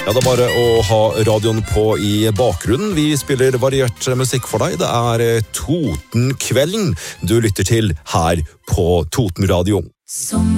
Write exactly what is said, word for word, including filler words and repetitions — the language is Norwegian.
Ja, det er bare å ha radioen på i bakgrunnen. Vi spiller variert musikk for deg. Det er Totenkvelden du lytter til her på Toten Radio.